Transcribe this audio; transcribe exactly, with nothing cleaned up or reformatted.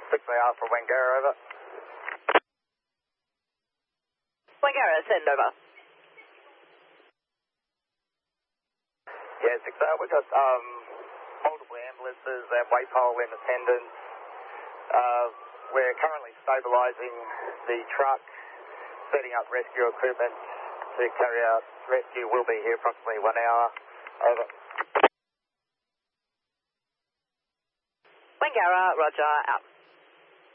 six A R for Wangara, over. Wangara, send over. Yeah, six A R, we've got um, multiple ambulances and waypole in attendance. Uh, we're currently stabilising the truck, setting up rescue equipment to carry out rescue. We'll be here approximately one hour, over. Wangara, roger, out.